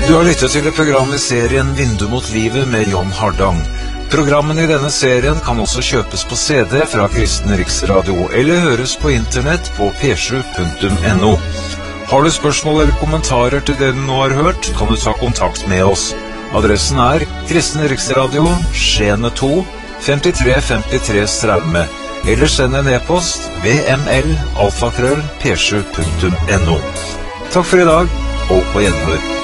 Du har lyttet til et program i serien Vindu mot livet med John Hardang. Programmene i denne serien kan også kjøpes på CD fra Kristen Riksradio, eller høres på internett på p7.no. Har du spørsmål eller kommentarer til det du nå har hørt, kan du ta kontakt med oss. Adressen er Kristen Riksradio, Skjene 2, 5353 Straume, eller send en e-post vml@p7.no. Takk for i dag, og på gjenhør.